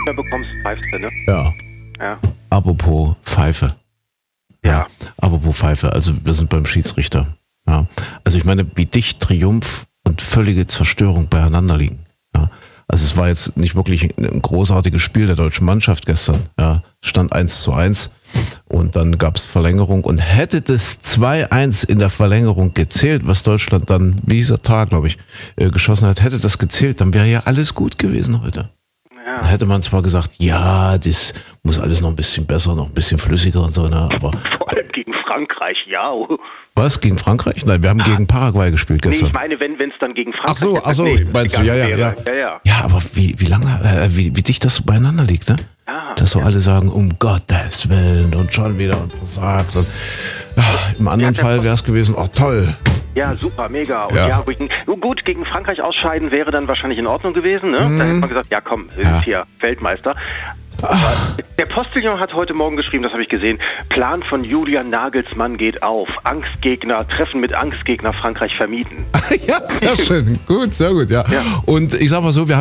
mehr bekommst, pfeifst du, ne? Ja. Ja. Apropos Pfeife. Ja. Apropos Pfeife, also wir sind beim Schiedsrichter. Ja. Also ich meine, wie dicht Triumph und völlige Zerstörung beieinander liegen. Ja. Also es war jetzt nicht wirklich ein großartiges Spiel der deutschen Mannschaft gestern. Ja. Es stand 1:1 und dann gab es Verlängerung und hätte das 2:1 in der Verlängerung gezählt, was Deutschland dann, wie dieser Tag, glaube ich, geschossen hat, hätte das gezählt, dann wäre ja alles gut gewesen heute. Ja. Dann hätte man zwar gesagt, ja, das muss alles noch ein bisschen besser, noch ein bisschen flüssiger und so, ne? Aber Vor allem gegen Frankreich, ja. was? Gegen Frankreich? Nein, wir haben gegen Paraguay gespielt Nee, gestern. ich meine, wenn es dann gegen Frankreich Ach so, meinst du, ja. Ja. Ja, aber wie lange, wie dicht das so beieinander liegt, ne? Ja, Dass so alle sagen, um Gottes Willen und schon wieder und versagt und im anderen Fall wäre es gewesen, oh toll. Ja, super, mega. Und Ja. gut, gegen Frankreich ausscheiden wäre dann wahrscheinlich in Ordnung gewesen, ne? Da hätte man gesagt, ja komm, wir sind hier Weltmeister. Aber der Postillon hat heute Morgen geschrieben, das habe ich gesehen, Plan von Julian Nagelsmann geht auf. Angstgegner, Treffen mit Angstgegner Frankreich vermieden. Ja, sehr schön. Gut, sehr gut, ja. Ja. Und ich sag mal so, wir haben